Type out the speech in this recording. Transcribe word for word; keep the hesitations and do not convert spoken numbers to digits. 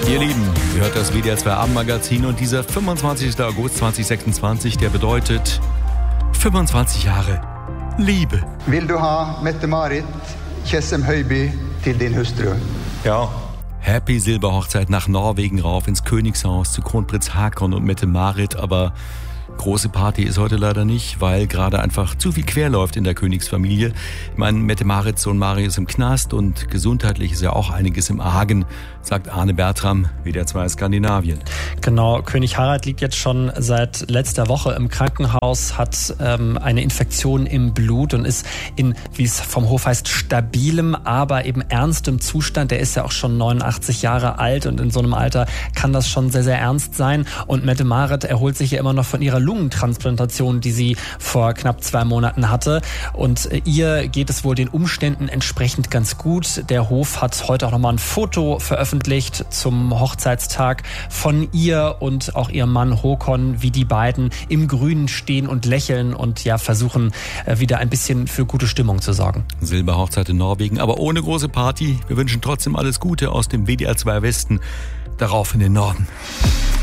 Ihr Lieben, ihr hört das W D R zwei Abendmagazin und dieser fünfundzwanzigster August zweitausendsechsundzwanzig, der bedeutet fünfundzwanzig Jahre Liebe. Will du ha Mette-Marit Tjessem-Höjby till din hustru? Ja. Happy Silberhochzeit nach Norwegen rauf ins Königshaus zu Kronprinz Haakon und Mette-Marit, aber große Party ist heute leider nicht, weil gerade einfach zu viel quer läuft in der Königsfamilie. Ich meine, Mette-Marits Sohn Mario ist im Knast und gesundheitlich ist ja auch einiges im Argen, sagt Arne Bertram, W D R zwei Skandinavien. Genau, König Harald liegt jetzt schon seit letzter Woche im Krankenhaus, hat ähm, eine Infektion im Blut und ist in, wie es vom Hof heißt, stabilem, aber eben ernstem Zustand. Der ist ja auch schon neunundachtzig Jahre alt und in so einem Alter kann das schon sehr, sehr ernst sein. Und Mette-Marit erholt sich ja immer noch von ihrer Lungentransplantation, die sie vor knapp zwei Monaten hatte. Und ihr geht es wohl den Umständen entsprechend ganz gut. Der Hof hat heute auch nochmal ein Foto veröffentlicht zum Hochzeitstag von ihr und auch ihrem Mann Håkon, wie die beiden im Grünen stehen und lächeln und ja versuchen, wieder ein bisschen für gute Stimmung zu sorgen. Silberhochzeit in Norwegen, aber ohne große Party. Wir wünschen trotzdem alles Gute aus dem W D R zwei Westen, darauf in den Norden.